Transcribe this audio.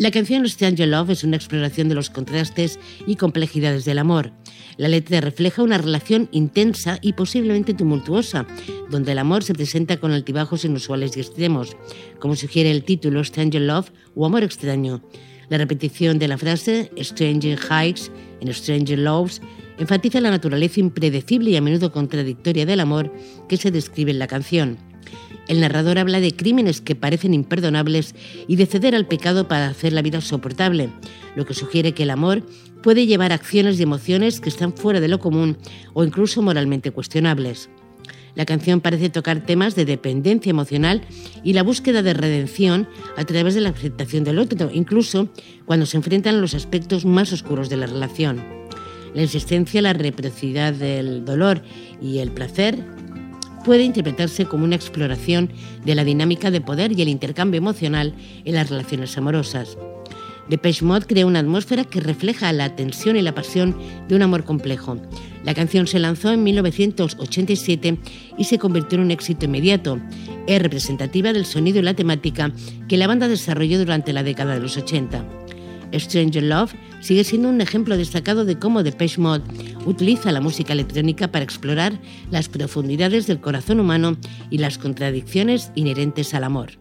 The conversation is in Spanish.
La canción Stranger Love es una exploración de los contrastes y complejidades del amor. La letra refleja una relación intensa y posiblemente tumultuosa, donde el amor se presenta con altibajos inusuales y extremos, como sugiere el título Stranger Love o Amor extraño. La repetición de la frase Stranger Hikes en Stranger Loves enfatiza la naturaleza impredecible y a menudo contradictoria del amor que se describe en la canción. El narrador habla de crímenes que parecen imperdonables y de ceder al pecado para hacer la vida soportable, lo que sugiere que el amor puede llevar acciones y emociones que están fuera de lo común o incluso moralmente cuestionables. La canción parece tocar temas de dependencia emocional y la búsqueda de redención a través de la aceptación del otro, incluso cuando se enfrentan los aspectos más oscuros de la relación. La insistencia, la reciprocidad del dolor y el placer puede interpretarse como una exploración de la dinámica de poder y el intercambio emocional en las relaciones amorosas. Depeche Mode crea una atmósfera que refleja la tensión y la pasión de un amor complejo. La canción se lanzó en 1987 y se convirtió en un éxito inmediato. Es representativa del sonido y la temática que la banda desarrolló durante la década de los 80. Stranger Love sigue siendo un ejemplo destacado de cómo Depeche Mode utiliza la música electrónica para explorar las profundidades del corazón humano y las contradicciones inherentes al amor.